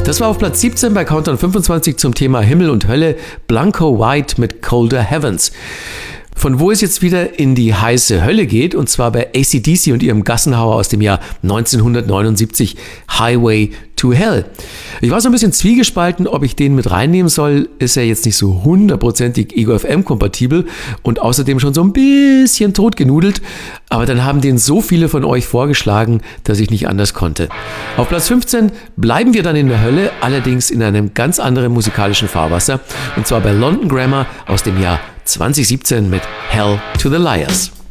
Das war auf Platz 17 bei Countdown 25 zum Thema Himmel und Hölle, Blanco White mit Colder Heavens. Von wo es jetzt wieder in die heiße Hölle geht, und zwar bei AC/DC und ihrem Gassenhauer aus dem Jahr 1979, Highway to Hell. Ich war so ein bisschen zwiegespalten, ob ich den mit reinnehmen soll. Ist ja jetzt nicht so hundertprozentig Ego FM kompatibel und außerdem schon so ein bisschen totgenudelt. Aber dann haben den so viele von euch vorgeschlagen, dass ich nicht anders konnte. Auf Platz 15 bleiben wir dann in der Hölle, allerdings in einem ganz anderen musikalischen Fahrwasser. Und zwar bei London Grammar aus dem Jahr 2017 mit Hell to the Liars.